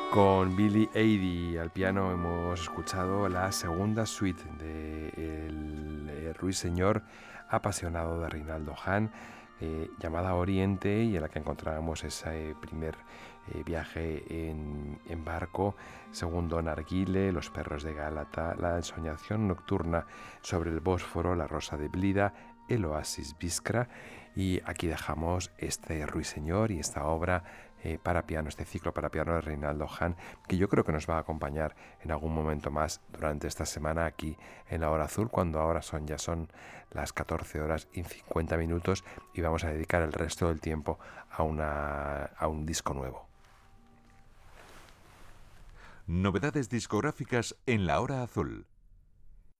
Con Billy Eady al piano hemos escuchado la segunda suite de el Ruiseñor apasionado de Reinaldo Hahn, llamada Oriente, y en la que encontrábamos ese primer viaje en barco, segundo Narguile, Los perros de Gálata, la ensoñación nocturna sobre el Bósforo, La rosa de Blida, el oasis Biskra, y aquí dejamos este Ruiseñor y esta obra para piano, este ciclo para piano de Reinaldo Hahn, que yo creo que nos va a acompañar en algún momento más durante esta semana aquí en la Hora Azul, cuando ahora ya son las 14 horas y 50 minutos, y vamos a dedicar el resto del tiempo a un disco nuevo. Novedades discográficas en la Hora Azul.